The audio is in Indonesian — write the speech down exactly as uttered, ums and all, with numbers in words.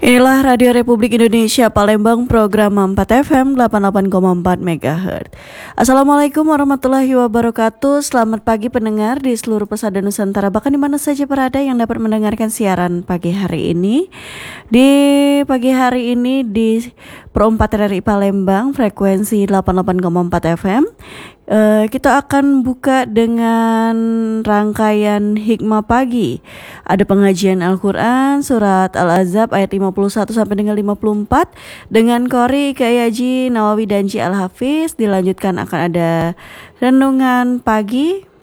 Inilah Radio Republik Indonesia Palembang, program empat F M delapan puluh delapan koma empat MHz. Assalamualaikum warahmatullahi wabarakatuh. Selamat pagi pendengar di seluruh pesada Nusantara, bahkan di mana saja berada yang dapat mendengarkan siaran pagi hari ini. Di pagi hari ini di Pro empat R R I Palembang, frekuensi delapan puluh delapan koma empat F M. Uh, kita akan buka dengan rangkaian hikmah pagi. Ada pengajian Al-Quran surat Al-Ahzab ayat lima puluh satu sampai dengan lima puluh empat dengan Qori Kiai Haji Nawawi Danji Al-Hafiz. Dilanjutkan akan ada renungan pagi